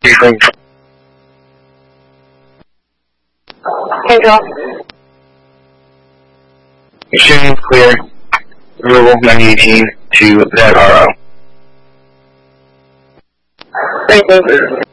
Briefing. Hey, Joel. Machine clear. Removal 918 to that RO. Thank you.